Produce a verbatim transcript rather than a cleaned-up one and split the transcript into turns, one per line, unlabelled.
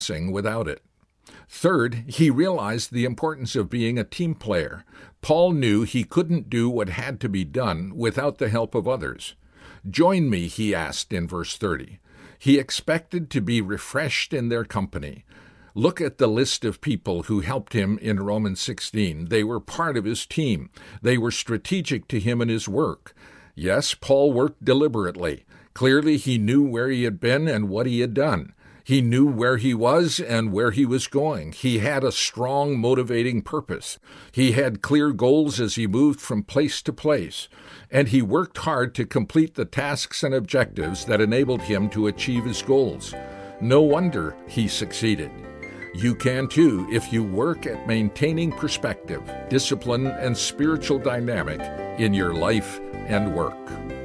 without it. Third, he realized the importance of being a team player. Paul knew he couldn't do what had to be done without the help of others. "Join me," he asked in verse thirty. He expected to be refreshed in their company. Look at the list of people who helped him in Romans sixteen. They were part of his team. They were strategic to him in his work. Yes, Paul worked deliberately. Clearly, he knew where he had been and what he had done. He knew where he was and where he was going. He had a strong, motivating purpose. He had clear goals as he moved from place to place. And he worked hard to complete the tasks and objectives that enabled him to achieve his goals. No wonder he succeeded. You can too if you work at maintaining perspective, discipline, and spiritual dynamic in your life and work.